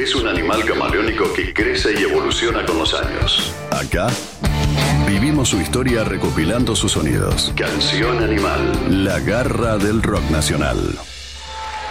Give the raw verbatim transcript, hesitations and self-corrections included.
es un animal camaleónico que crece y evoluciona con los años. Acá vivimos su historia recopilando sus sonidos. Canción Animal, la garra del rock nacional.